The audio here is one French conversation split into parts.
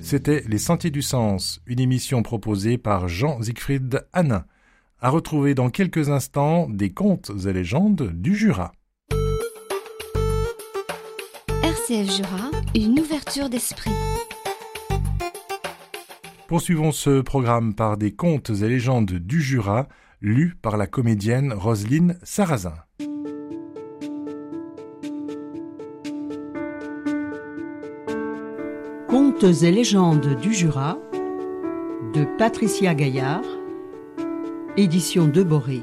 C'était Les Sentiers du Sens, une émission proposée par Jean-Siegfried Hanin. À retrouver dans quelques instants des contes et légendes du Jura. RCF Jura, une ouverture d'esprit. Poursuivons ce programme par des contes et légendes du Jura, lus par la comédienne Roselyne Sarrazin. Contes et légendes du Jura de Patricia Gaillard, édition de Boré.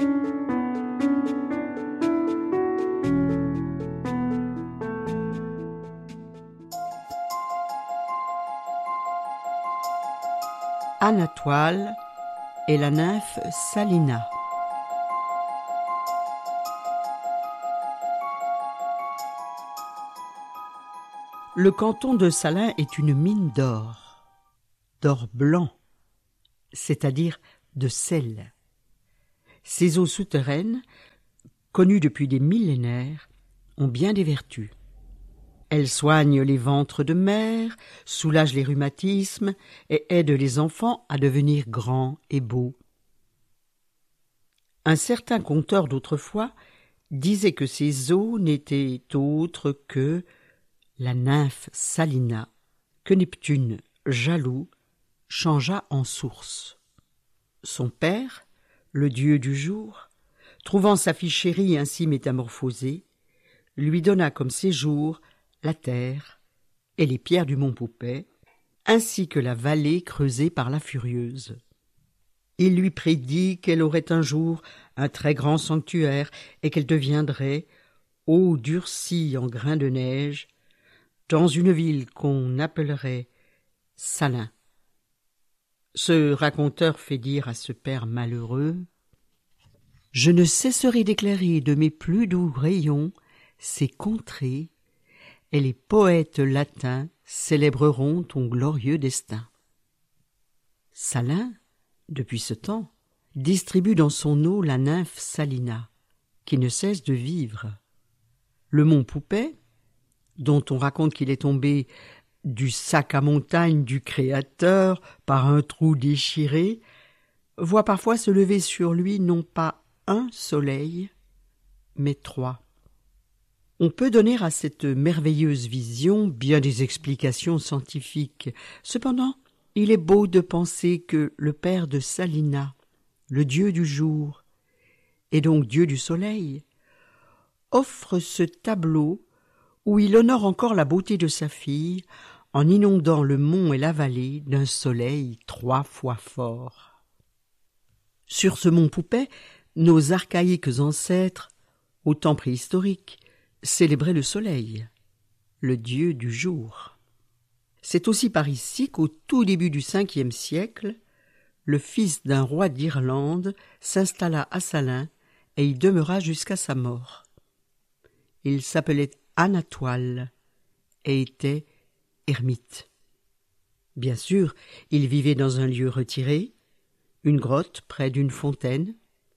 Anatoile et la nymphe Salina. Le canton de Salins est une mine d'or blanc, c'est-à-dire de sel. Ces eaux souterraines, connues depuis des millénaires, ont bien des vertus. Elles soignent les ventres de mère, soulagent les rhumatismes et aident les enfants à devenir grands et beaux. Un certain conteur d'autrefois disait que ces eaux n'étaient autres que la nymphe Salina, que Neptune, jaloux, changea en source. Son père, le dieu du jour, trouvant sa fille chérie ainsi métamorphosée, lui donna comme séjour la terre et les pierres du mont Poupet, ainsi que la vallée creusée par la Furieuse. Il lui prédit qu'elle aurait un jour un très grand sanctuaire et qu'elle deviendrait, eau durcie en grains de neige, dans une ville qu'on appellerait Salins. Ce raconteur fait dire à ce père malheureux « Je ne cesserai d'éclairer de mes plus doux rayons ces contrées, et les poètes latins célébreront ton glorieux destin. » Salins, depuis ce temps, distribue dans son eau la nymphe Salina, qui ne cesse de vivre. Le mont Poupet, dont on raconte qu'il est tombé du sac à montagne du Créateur par un trou déchiré, voit parfois se lever sur lui non pas un soleil, mais 3. On peut donner à cette merveilleuse vision bien des explications scientifiques. Cependant, il est beau de penser que le père de Salina, le dieu du jour, et donc dieu du soleil, offre ce tableau où il honore encore la beauté de sa fille en inondant le mont et la vallée d'un soleil 3 fois fort. Sur ce mont Poupet, nos archaïques ancêtres, au temps préhistorique, célébraient le soleil, le dieu du jour. C'est aussi par ici qu'au tout début du Ve siècle, le fils d'un roi d'Irlande s'installa à Salins et y demeura jusqu'à sa mort. Il s'appelait Anatoile et était ermite. Bien sûr, il vivait dans un lieu retiré, une grotte près d'une fontaine.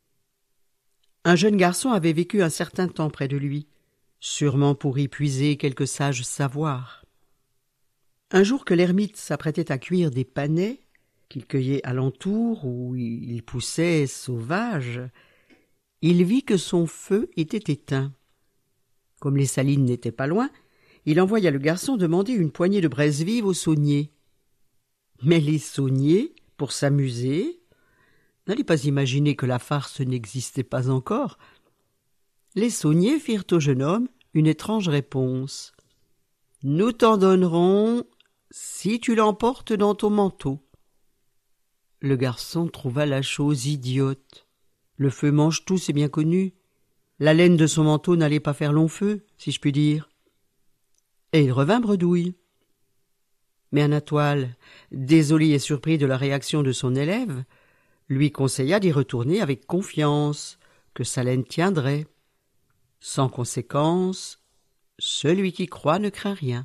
Un jeune garçon avait vécu un certain temps près de lui, sûrement pour y puiser quelques sages savoirs. Un jour que l'ermite s'apprêtait à cuire des panais qu'il cueillait alentour où il poussait sauvage, il vit que son feu était éteint. Comme les salines n'étaient pas loin, il envoya le garçon demander une poignée de braise vive aux sauniers. Mais les sauniers, pour s'amuser, n'allaient pas imaginer que la farce n'existait pas encore. Les sauniers firent au jeune homme une étrange réponse. « Nous t'en donnerons si tu l'emportes dans ton manteau. » Le garçon trouva la chose idiote. Le feu mange tout, c'est bien connu. La laine de son manteau n'allait pas faire long feu, si je puis dire. Et il revint bredouille. Mais Anatoile, désolé et surpris de la réaction de son élève, lui conseilla d'y retourner avec confiance, que sa laine tiendrait. Sans conséquence, celui qui croit ne craint rien.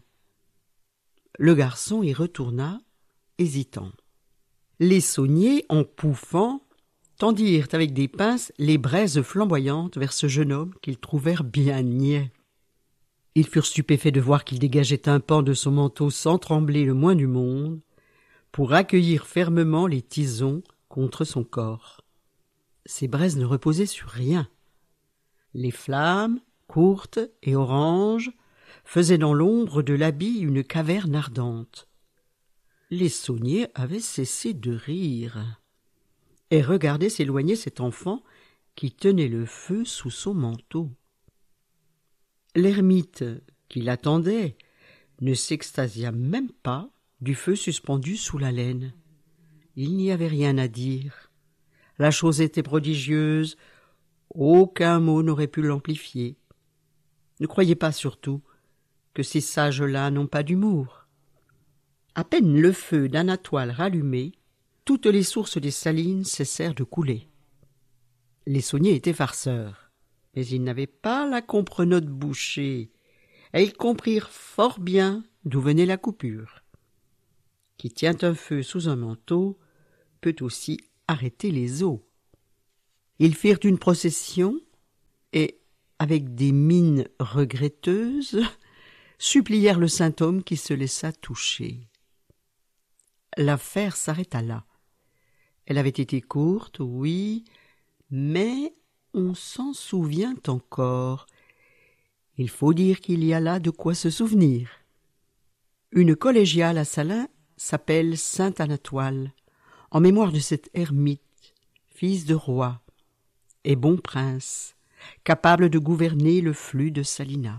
Le garçon y retourna, hésitant. Les sauniers, en pouffant, tendirent avec des pinces les braises flamboyantes vers ce jeune homme qu'ils trouvèrent bien niais. Ils furent stupéfaits de voir qu'il dégageait un pan de son manteau sans trembler le moins du monde, pour accueillir fermement les tisons contre son corps. Ses braises ne reposaient sur rien. Les flammes, courtes et oranges, faisaient dans l'ombre de l'habit une caverne ardente. Les sauniers avaient cessé de rire et regardaient s'éloigner cet enfant qui tenait le feu sous son manteau. L'ermite qui l'attendait ne s'extasia même pas du feu suspendu sous la laine. Il n'y avait rien à dire. La chose était prodigieuse, aucun mot n'aurait pu l'amplifier. Ne croyez pas surtout que ces sages-là n'ont pas d'humour. À peine le feu d'Anatoile rallumé, toutes les sources des salines cessèrent de couler. Les sauniers étaient farceurs, mais ils n'avaient pas la comprenante bouchée, et ils comprirent fort bien d'où venait la coupure. Qui tient un feu sous un manteau peut aussi arrêter les eaux. Ils firent une procession et, avec des mines regretteuses, supplièrent le saint homme qui se laissa toucher. L'affaire s'arrêta là. Elle avait été courte, oui, mais on s'en souvient encore. Il faut dire qu'il y a là de quoi se souvenir. Une collégiale à Salins s'appelle Saint Anatoile, en mémoire de cet ermite, fils de roi et bon prince, capable de gouverner le flux de Salina.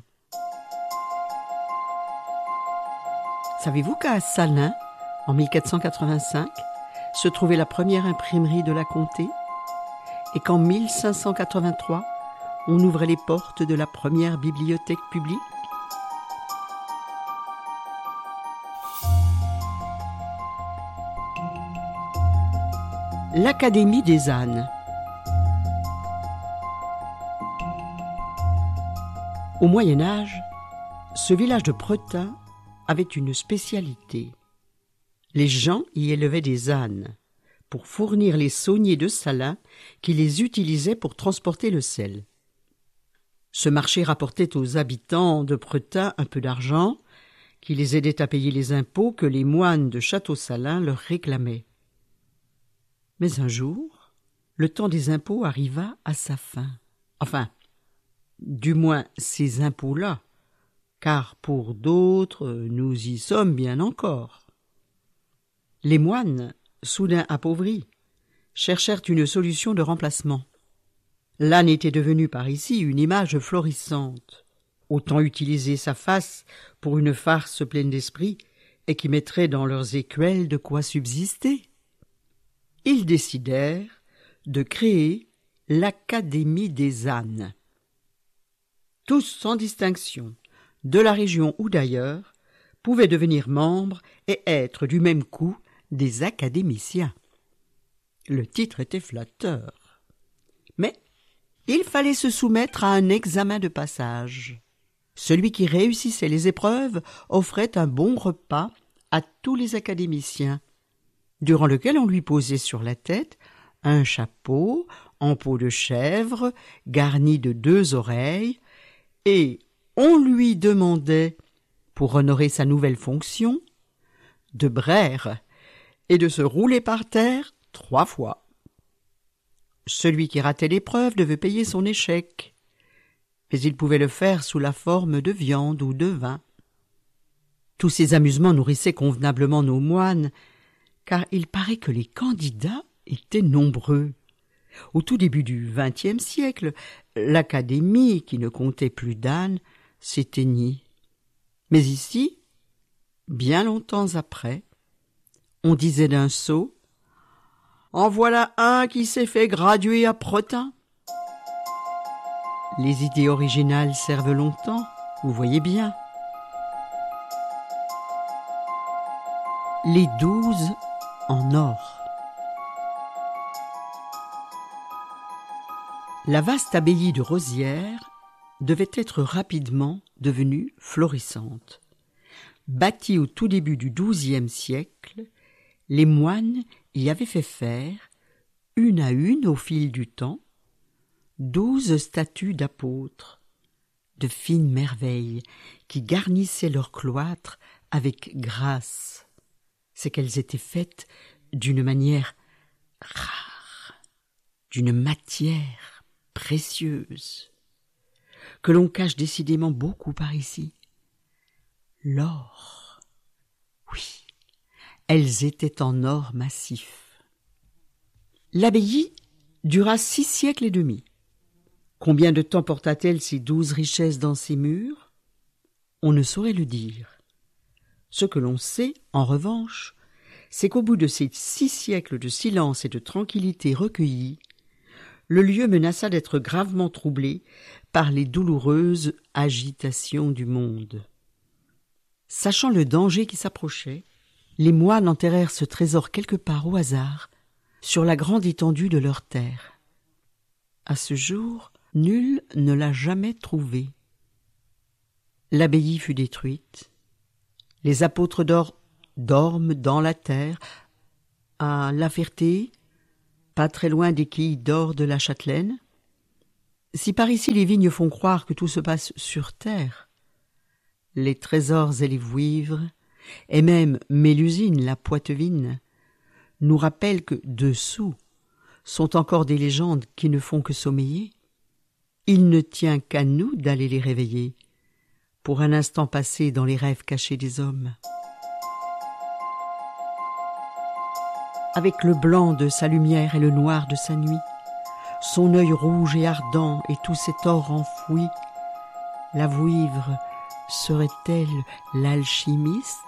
Savez-vous qu'à Salins, en 1485, se trouvait la première imprimerie de la comté, et qu'en 1583, on ouvrait les portes de la première bibliothèque publique? L'Académie des ânes. Au Moyen Âge, ce village de Pretin avait une spécialité. Les gens y élevaient des ânes pour fournir les sauniers de Salins qui les utilisaient pour transporter le sel. Ce marché rapportait aux habitants de Pretin un peu d'argent qui les aidait à payer les impôts que les moines de Château-Salins leur réclamaient. Mais un jour, le temps des impôts arriva à sa fin. Enfin, du moins ces impôts-là, car pour d'autres, nous y sommes bien encore. Les moines, soudain appauvris, cherchèrent une solution de remplacement. L'âne était devenu par ici une image florissante. Autant utiliser sa face pour une farce pleine d'esprit et qui mettrait dans leurs écuelles de quoi subsister. Ils décidèrent de créer l'Académie des ânes. Tous sans distinction, de la région ou d'ailleurs, pouvaient devenir membres et être du même coup des académiciens. Le titre était flatteur. Mais il fallait se soumettre à un examen de passage. Celui qui réussissait les épreuves offrait un bon repas à tous les académiciens, durant lequel on lui posait sur la tête un chapeau en peau de chèvre garni de 2 oreilles, et on lui demandait, pour honorer sa nouvelle fonction, de braire et de se rouler par terre 3 fois. Celui qui ratait l'épreuve devait payer son échec, mais il pouvait le faire sous la forme de viande ou de vin. Tous ces amusements nourrissaient convenablement nos moines, car il paraît que les candidats étaient nombreux. Au tout début du XXe siècle, l'Académie, qui ne comptait plus d'ânes, s'éteignit. Mais ici, bien longtemps après, on disait d'un sot « En voilà un qui s'est fait graduer à Pretin ». Les idées originales servent longtemps, vous voyez bien. Les 12 en or. La vaste abbaye de Rosières devait être rapidement devenue florissante. Bâtie au tout début du XIIe siècle, les moines y avaient fait faire, une à une au fil du temps, 12 statues d'apôtres, de fines merveilles qui garnissaient leur cloître avec grâce. C'est qu'elles étaient faites d'une manière rare, d'une matière précieuse, que l'on cache décidément beaucoup par ici. L'or. Oui, elles étaient en or massif. L'abbaye dura 6 siècles et demi. Combien de temps porta-t-elle ces 12 richesses dans ses murs? On ne saurait le dire. Ce que l'on sait, en revanche, c'est qu'au bout de ces 6 siècles de silence et de tranquillité recueillis, le lieu menaça d'être gravement troublé par les douloureuses agitations du monde. Sachant le danger qui s'approchait, les moines enterrèrent ce trésor quelque part au hasard, sur la grande étendue de leur terre. À ce jour, nul ne l'a jamais trouvé. L'abbaye fut détruite. Les apôtres d'or dorment dans la terre, à La Ferté, pas très loin des quilles d'or de la Châtelaine. Si par ici les vignes font croire que tout se passe sur terre, les trésors et les vouivres, et même Mélusine, la Poitevine, nous rappellent que dessous sont encore des légendes qui ne font que sommeiller. Il ne tient qu'à nous d'aller les réveiller, pour un instant passé dans les rêves cachés des hommes. Avec le blanc de sa lumière et le noir de sa nuit, son œil rouge et ardent et tout cet or enfoui, la vouivre serait-elle l'alchimiste